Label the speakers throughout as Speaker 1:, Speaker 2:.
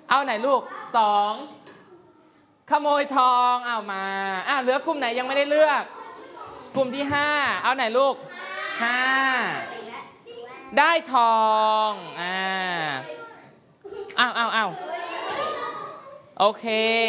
Speaker 1: เอาไหนลูก2ขโมยทองเอามาเหลือกลุ่มไหนยังไม่ได้เลือกกลุ่มที่5เอาไหนลูก5ได้ทองเอาโอเค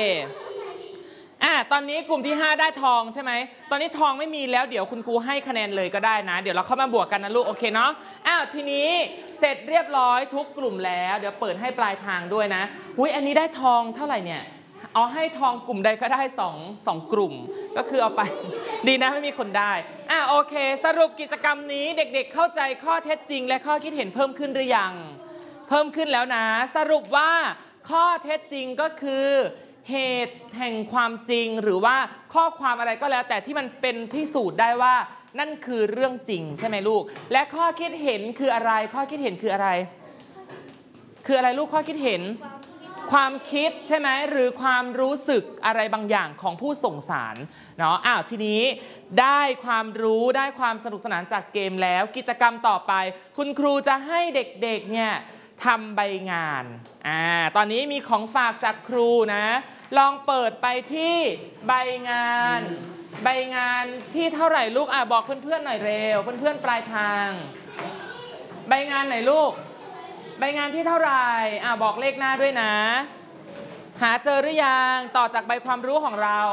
Speaker 1: ตอนนี้กลุ่มที่5ได้ทองใช่ไหมตอนนี้ทองไม่มีแล้วเดี๋ยวคุณครูให้คะแนนเลยก็ได้นะเดี๋ยวเราเข้ามาบวกกันนะลูกโอเคเนาะทีนี้เสร็จเรียบร้อยทุกกลุ่มแล้วเดี๋ยวเปิดให้ปลายทางด้วยนะอันนี้ได้ทองเท่าไหร่เนี่ยเอาให้ทองกลุ่มใดก็ได้2กลุ่มก็คือเอาไปดีนะไม่มีคนได้โอเคสรุปกิจกรรมนี้เด็กๆเข้าใจข้อเท็จจริงและข้อคิดเห็นเพิ่มขึ้นหรือยังเพิ่มขึ้นแล้วนะสรุปว่าข้อเท็จจริงก็คือเหตุแห่งความจริงหรือว่าข้อความอะไรก็แล้วแต่ที่มันเป็นพิสูจน์ได้ว่านั่นคือเรื่องจริงใช่ไหมลูกและข้อคิดเห็นคืออะไรข้อคิดเห็นคืออะไรลูกข้อคิดเห็นความคิดใช่ไหมหรือความรู้สึกอะไรบางอย่างของผู้ส่งสารเนาะทีนี้ได้ความรู้ได้ความสนุกสนานจากเกมแล้วกิจกรรมต่อไปคุณครูจะให้เด็กๆเนี่ยทำใบงานตอนนี้มีของฝากจากครูนะลองเปิดไปที่ใบงานที่เท่าไหร่ลูกบอกเพื่อนๆหน่อยเร็วเพื่อนๆปลายทางใบงานไหนลูกใบงานที่เท่าไหร่บอกเลขหน้าด้วยนะหาเจอหรือยังต่อจากใบความรู้ของเรา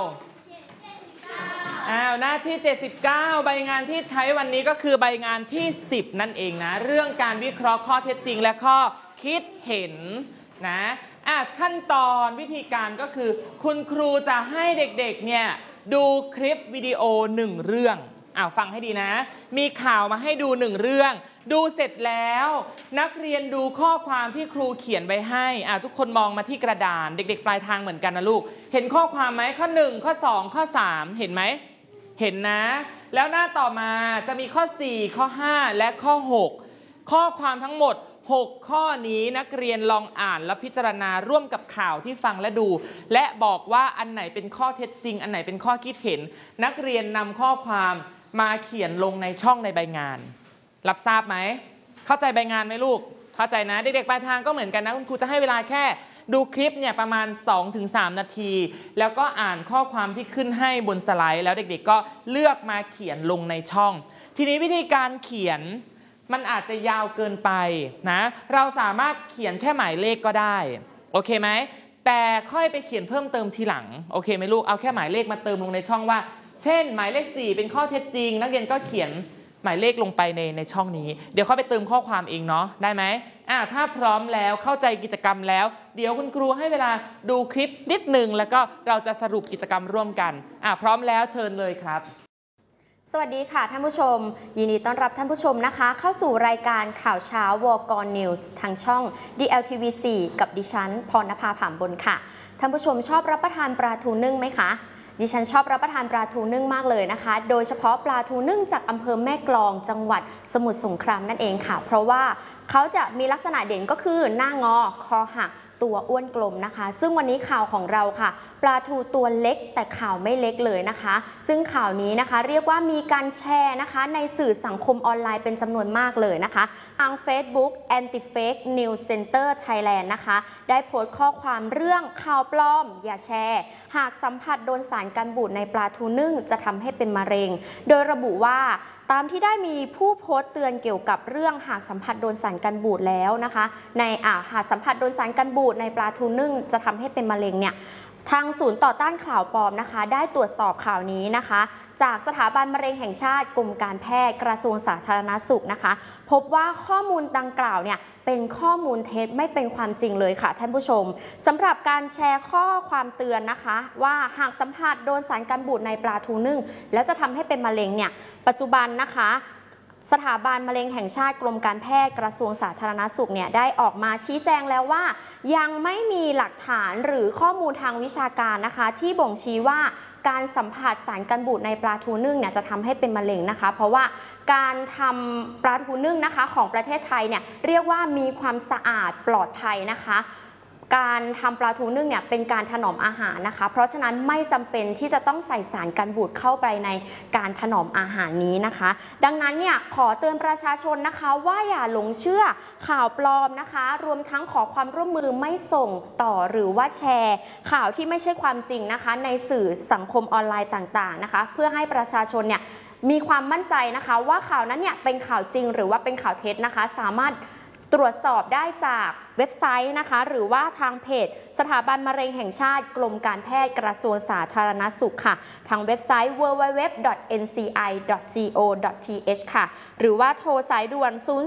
Speaker 1: หน้าที่79ใบงานที่ใช้วันนี้ก็คือใบงานที่10นั่นเองนะเรื่องการวิเคราะห์ข้อเท็จจริงและข้อคิดเห็นนะขั้นตอนวิธีการก็คือคุณครูจะให้เด็กๆเนี่ยดูคลิปวิดีโอ1เรื่องฟังให้ดีนะมีข่าวมาให้ดู1เรื่องดูเสร็จแล้วนักเรียนดูข้อความที่ครูเขียนไว้ให้ทุกคนมองมาที่กระดานเด็กๆปลายทางเหมือนกันนะลูกเห็นข้อความไหมข้อ1ข้อ2ข้อ3เห็นไหมเห็นนะแล้วหน้าต่อมาจะมีข้อ4ข้อ5และข้อ6ข้อความทั้งหมด6ข้อนี้นักเรียนลองอ่านและพิจารณาร่วมกับข่าวที่ฟังและดูและบอกว่าอันไหนเป็นข้อเท็จจริงอันไหนเป็นข้อคิดเห็นนักเรียนนำข้อความมาเขียนลงในช่องในใบงานรับทราบไหมเข้าใจใบงานไหมลูกเข้าใจนะเด็กๆปลายทางก็เหมือนกันนะคุณครูจะให้เวลาแค่ดูคลิปเนี่ยประมาณ 2-3 นาทีแล้วก็อ่านข้อความที่ขึ้นให้บนสไลด์แล้วเด็กๆก็เลือกมาเขียนลงในช่องทีนี้วิธีการเขียนมันอาจจะยาวเกินไปนะเราสามารถเขียนแค่หมายเลขก็ได้โอเคไหมแต่ค่อยไปเขียนเพิ่มเติมทีหลังโอเคไหมลูกเอาแค่หมายเลขมาเติมลงในช่องว่าเช่นหมายเลข4เป็นข้อเท็จจริงนักเรียนก็เขียนหมายเลขลงไปในช่องนี้เดี๋ยวเข้าไปเติมข้อความเองเนาะได้ไหมถ้าพร้อมแล้วเข้าใจกิจกรรมแล้วเดี๋ยวคุณครูให้เวลาดูคลิปนิดนึงแล้วก็เราจะสรุปกิจกรรมร่วมกันพร้อมแล้วเชิญเลยครับ
Speaker 2: สวัสดีค่ะท่านผู้ชมยินดีต้อนรับท่านผู้ชมนะคะเข้าสู่รายการข่าวเช้าวกนิวส์ทางช่อง DLTV4 กับดิฉันพรณภาผามบนค่ะท่านผู้ชมชอบรับประทานปลาทูนึ่งไหมคะดิฉันชอบรับประทานปลาทูนึ่งมากเลยนะคะโดยเฉพาะปลาทูนึ่งจากอำเภอแม่กลองจังหวัดสมุทรสงครามนั่นเองค่ะเพราะว่าเขาจะมีลักษณะเด่นก็คือหน้างอคอหักตัวอ้วนกลมนะคะซึ่งวันนี้ข่าวของเราค่ะปลาทูตัวเล็กแต่ข่าวไม่เล็กเลยนะคะซึ่งข่าวนี้นะคะเรียกว่ามีการแชร์นะคะในสื่อสังคมออนไลน์เป็นจำนวนมากเลยนะคะทาง Facebook Anti Fake News Center Thailand นะคะได้โพสต์ข้อความเรื่องข่าวปลอมอย่าแชร์หากสัมผัสโดนสารกันบูดในปลาทูนึ่งจะทำให้เป็นมะเร็งโดยระบุว่าตามที่ได้มีผู้โพสต์เตือนเกี่ยวกับเรื่องหากสัมผัสโดนสารกันบูดแล้วนะคะในหากสัมผัสโดนสารกันบูดในปลาทูนึ่งจะทำให้เป็นมะเร็งเนี่ยทางศูนย์ต่อต้านข่าวปลอมนะคะได้ตรวจสอบข่าวนี้นะคะจากสถาบันมะเร็งแห่งชาติกรมการแพทย์กระทรวงสาธารณสุขนะคะพบว่าข้อมูลดังกล่าวเนี่ยเป็นข้อมูลเท็จไม่เป็นความจริงเลยค่ะท่านผู้ชมสำหรับการแชร์ข้อความเตือนนะคะว่าหากสัมผัสโดนสารกันบูดในปลาทูนึ่งแล้วจะทำให้เป็นมะเร็งเนี่ยปัจจุบันนะคะสถาบันมะเร็งแห่งชาติกรมการแพทย์กระทรวงสาธารณสุขเนี่ยได้ออกมาชี้แจงแล้วว่ายังไม่มีหลักฐานหรือข้อมูลทางวิชาการนะคะที่บ่งชี้ว่าการสัมผัสสารกันบูดในปลาทูนึ่งเนี่ยจะทำให้เป็นมะเร็งนะคะเพราะว่าการทำปลาทูนึ่งนะคะของประเทศไทยเนี่ยเรียกว่ามีความสะอาดปลอดภัยนะคะการทำปลาทูนึ่งเนี่ยเป็นการถนอมอาหารนะคะเพราะฉะนั้นไม่จำเป็นที่จะต้องใส่สารกันบูดเข้าไปในการถนอมอาหารนี้นะคะ ดังนั้นเนี่ยขอเตือนประชาชนนะคะว่าอย่าหลงเชื่อข่าวปลอมนะคะรวมทั้งขอความร่วมมือไม่ส่งต่อหรือว่าแชร์ข่าวที่ไม่ใช่ความจริงนะคะในสื่อสังคมออนไลน์ต่างๆนะคะเพื่อให้ประชาชนเนี่ยมีความมั่นใจนะคะว่าข่าวนั้นเนี่ยเป็นข่าวจริงหรือว่าเป็นข่าวเท็จนะคะสามารถตรวจสอบได้จากเว็บไซต์นะคะหรือว่าทางเพจสถาบันมะเร็งแห่งชาติกรมการแพทย์กระทรวงสาธารณสุขค่ะทางเว็บไซต์ www.nci.go.th ค่ะหรือว่าโทรสายด่วน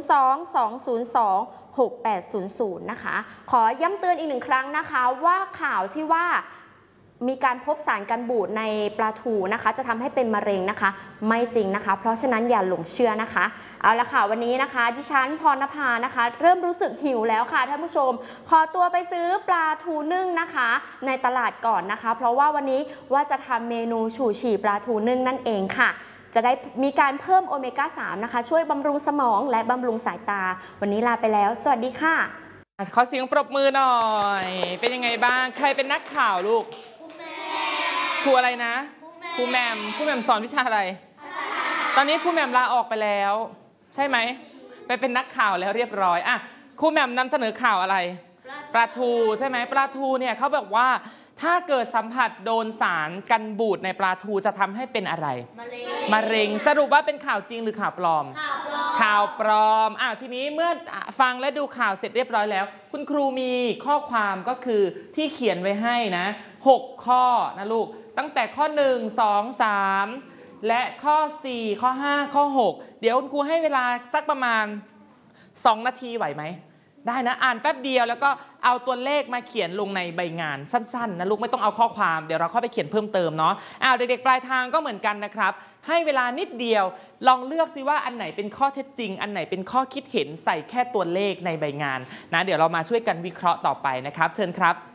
Speaker 2: 02-202-6800 นะคะขอย้ำเตือนอีกหนึ่งครั้งนะคะว่าข่าวที่ว่ามีการพบสารกันบูดในปลาทูนะคะจะทำให้เป็นมะเร็งนะคะไม่จริงนะคะเพราะฉะนั้นอย่าหลงเชื่อนะคะเอาละค่ะวันนี้นะคะดิฉันพรณภานะคะเริ่มรู้สึกหิวแล้วค่ะท่านผู้ชมขอตัวไปซื้อปลาทูนึ่งนะคะในตลาดก่อนนะคะเพราะว่าวันนี้ว่าจะทำเมนูฉู่ฉี่ปลาทูนึ่งนั่นเองค่ะจะได้มีการเพิ่มโอเมก้า 3นะคะช่วยบำรุงสมองและบำรุงสายตาวันนี้ลาไปแล้วสวัสดีค่ะ
Speaker 1: ขอเสียงปรบมือหน่อยเป็นยังไงบ้างใครเป็นนักข่าวลูกครูอะไรนะครูแหม่มสอนวิชาอะไรตอนนี้ครูแหม่มลาออกไปแล้วใช่ไหมไปเป็นนักข่าวแล้วเรียบร้อยอ่ะครูแหม่มนำเสนอข่าวอะไรปลาทูใช่ไหมปลาทูเนี่ยเขาบอกว่าถ้าเกิดสัมผัสโดนสารกันบูดในปลาทูจะทำให้เป็นอะไรมะเร็งสรุปว่าเป็นข่าวจริงหรือข่าวปลอมข่าวปลอมทีนี้เมื่อฟังและดูข่าวเสร็จเรียบร้อยแล้วคุณครูมีข้อความก็คือที่เขียนไว้ให้นะ6 ข้อนะลูกตั้งแต่ข้อ1 2 3และข้อ4ข้อ5ข้อ6เดี๋ยวคุณครูให้เวลาสักประมาณ2 นาทีไหวไหมได้นะอ่านแป๊บเดียวแล้วก็เอาตัวเลขมาเขียนลงในใบงานสั้นๆนะลูกไม่ต้องเอาข้อความเดี๋ยวเราเข้าไปเขียนเพิ่มเติมเนาะเด็กๆปลายทางก็เหมือนกันนะครับให้เวลานิดเดียวลองเลือกซิว่าอันไหนเป็นข้อเท็จจริงอันไหนเป็นข้อคิดเห็นใส่แค่ตัวเลขในใบงานนะเดี๋ยวเรามาช่วยกันวิเคราะห์ต่อไปนะครับเชิญครับ